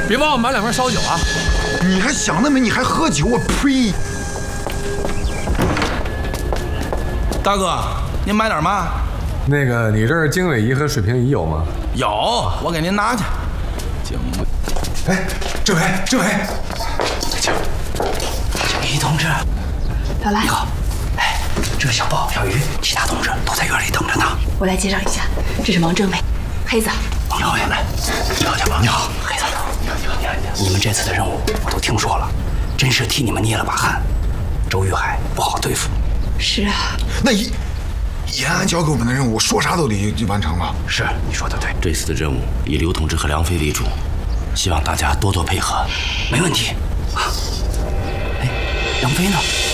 别忘了买2份烧酒啊！ 你还想得美？你还喝酒？我呸！ 大哥，您买点嘛？ 那个，你这儿经纬仪和水平仪有吗？ 有，我给您拿去。经纬， 哎，政委， 经纬同志， 老来， 你好。哎，这是小豹、小鱼，其他同志都在院里等着呢。 我来介绍一下，这是王政委，黑子。 你好，来，你好，小豹。你好，黑子。你好。你们这次的任务我都听说了，真是替你们捏了把汗。周玉海不好对付。 是啊。 那延安交给我们的任务，说啥都得完成了。 是，你说的对。这次的任务以刘同志和梁飞为主，希望大家多多配合。没问题。啊，哎，梁飞呢？